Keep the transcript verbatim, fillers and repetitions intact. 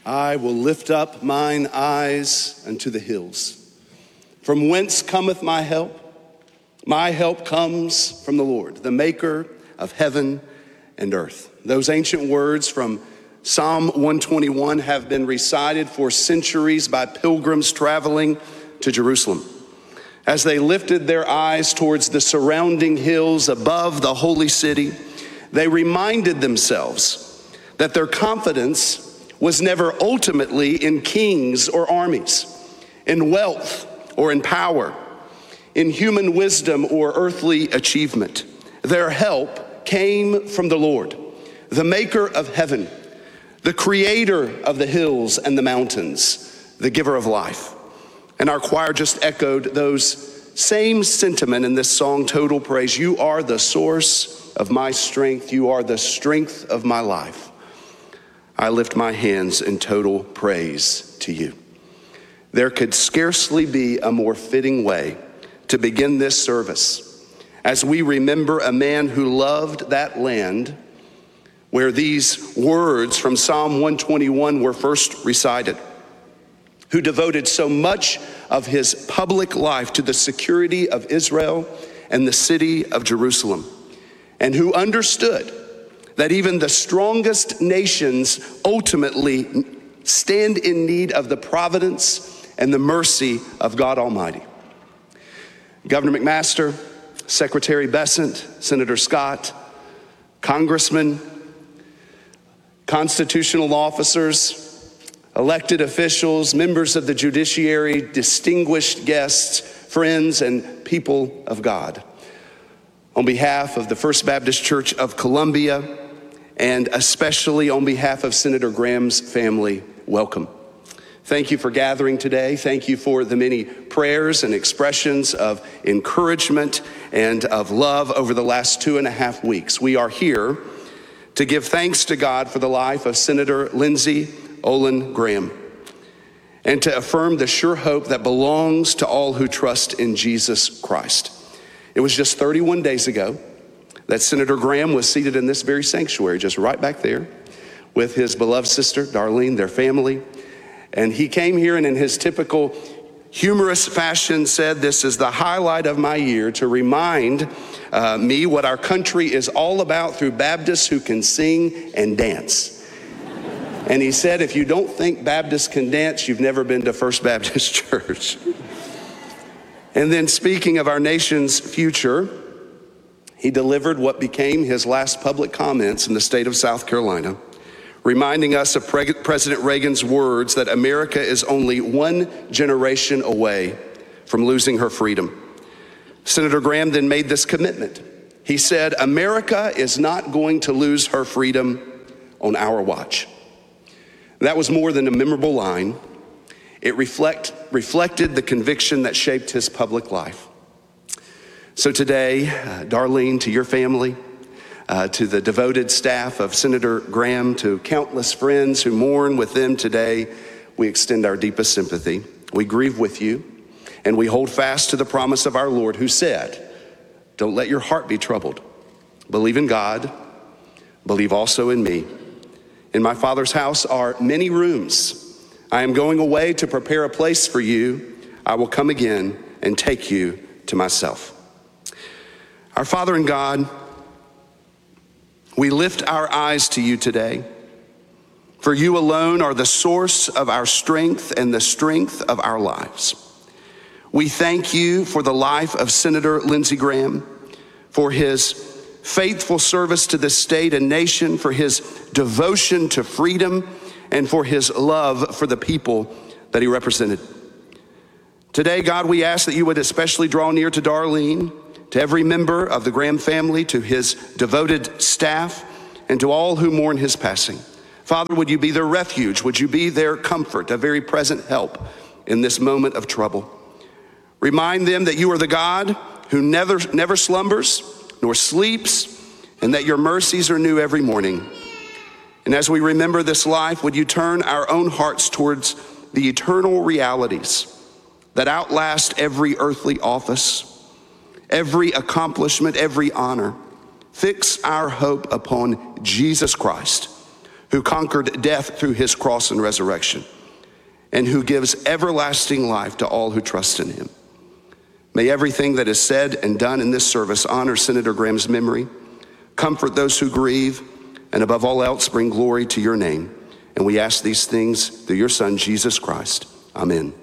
I will lift up mine eyes unto the hills. From whence cometh my help? My help comes from the Lord, the maker of heaven and earth. Those ancient words from Psalm one twenty-one have been recited for centuries by pilgrims traveling to Jerusalem. As they lifted their eyes towards the surrounding hills above the holy city, they reminded themselves that their confidence was never ultimately in kings or armies, in wealth or in power, in human wisdom or earthly achievement. Their help came from the Lord, the maker of heaven, the creator of the hills and the mountains, the giver of life. And our choir just echoed those same sentiment in this song, Total Praise. You are the source of my strength. You are the strength of my life. I lift my hands in total praise to you. There could scarcely be a more fitting way to begin this service as we remember a man who loved that land where these words from Psalm one twenty-one were first recited, who devoted so much of his public life to the security of Israel and the city of Jerusalem, and who understood that even the strongest nations ultimately stand in need of the providence and the mercy of God Almighty. Governor McMaster, Secretary Bessent, Senator Scott, Congressmen, constitutional officers, elected officials, members of the judiciary, distinguished guests, friends, and people of God. On behalf of the First Baptist Church of Columbia, and especially on behalf of Senator Graham's family, welcome. Thank you for gathering today. Thank you for the many prayers and expressions of encouragement and of love over the last two and a half weeks. We are here to give thanks to God for the life of Senator Lindsey Olin Graham and to affirm the sure hope that belongs to all who trust in Jesus Christ. It was just thirty-one days ago that Senator Graham was seated in this very sanctuary, just right back there, with his beloved sister, Darlene, their family. And he came here and in his typical humorous fashion said, "This is the highlight of my year to remind uh, me what our country is all about through Baptists who can sing and dance." And he said, if you don't think Baptists can dance, you've never been to First Baptist Church. And then speaking of our nation's future, he delivered what became his last public comments in the state of South Carolina, reminding us of Pre- President Reagan's words that America is only one generation away from losing her freedom. Senator Graham then made this commitment. He said, America is not going to lose her freedom on our watch. That was more than a memorable line. It reflect, reflected the conviction that shaped his public life. So today, uh, Darlene, to your family, uh, to the devoted staff of Senator Graham, to countless friends who mourn with them today, we extend our deepest sympathy. We grieve with you, and we hold fast to the promise of our Lord who said, don't let your heart be troubled. Believe in God, believe also in me. In my Father's house are many rooms. I am going away to prepare a place for you. I will come again and take you to myself. Our Father in God, we lift our eyes to you today. For you alone are the source of our strength and the strength of our lives. We thank you for the life of Senator Lindsey Graham, for his faithful service to this state and nation, for his devotion to freedom, and for his love for the people that he represented. Today, God, we ask that you would especially draw near to Darlene, to every member of the Graham family, to his devoted staff, and to all who mourn his passing. Father, would you be their refuge? Would you be their comfort, a very present help in this moment of trouble? Remind them that you are the God who never, never slumbers nor sleeps, and that your mercies are new every morning. And as we remember this life, would you turn our own hearts towards the eternal realities that outlast every earthly office, every accomplishment, every honor. Fix our hope upon Jesus Christ, who conquered death through his cross and resurrection, and who gives everlasting life to all who trust in him. May everything that is said and done in this service honor Senator Graham's memory, comfort those who grieve, and above all else, bring glory to your name. And we ask these things through your Son, Jesus Christ. Amen.